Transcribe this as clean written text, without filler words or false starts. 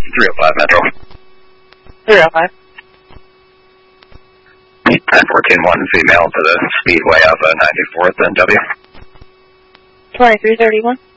305 Metro. 305. 1014-1 female to the speedway of 94th and W. 2331.